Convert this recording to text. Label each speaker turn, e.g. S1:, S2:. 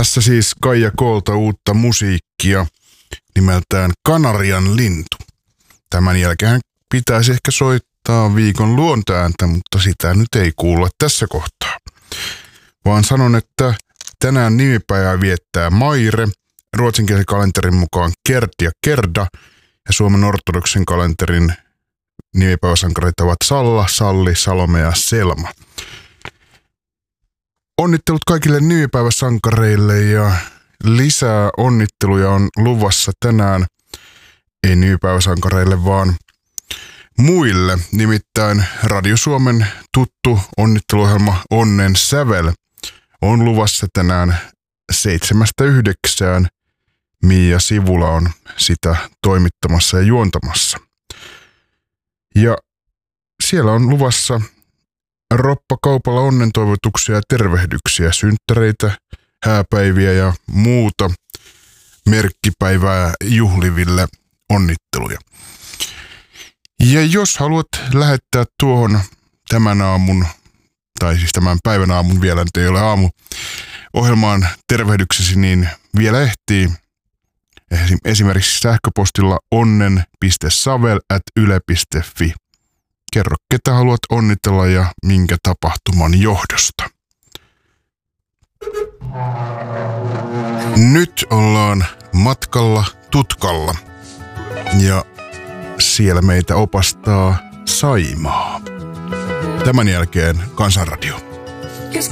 S1: Tässä siis Kaija Koolta uutta musiikkia nimeltään Kanarian lintu. Tämän jälkeen pitäisi ehkä soittaa viikon luontoääntä, mutta sitä nyt ei kuulla tässä kohtaa. Vaan sanon, että tänään nimipäivää viettää Maire, ruotsinkielisen kalenterin mukaan Gerd ja Gerda, ja Suomen ortodoksen kalenterin nimipäiväsankareita ovat Salla, Salli, Salome ja Selma. Onnittelut kaikille nimipäiväsankareille ja lisää onnitteluja on luvassa tänään. Ei nimipäiväsankareille, vaan muille. Nimittäin Radio Suomen tuttu onnitteluohjelma Onnen sävel on luvassa tänään 7-9. Miia Sivula on sitä toimittamassa ja juontamassa. Ja siellä on luvassa roppakaupalla onnentoivotuksia ja tervehdyksiä, synttäreitä, hääpäiviä ja muuta merkkipäivää juhliville onnitteluja. Ja jos haluat lähettää tuohon tämän aamun, tai siis tämän päivän aamun vielä, nyt ei ole aamu, ohjelmaan tervehdyksesi, niin vielä ehtii esimerkiksi sähköpostilla onnen.savel@yle.fi. Kerro, ketä haluat onnitella ja minkä tapahtuman johdosta. Nyt ollaan matkalla Tutkalla ja siellä meitä opastaa Saimaa. Tämän jälkeen Kansanradio.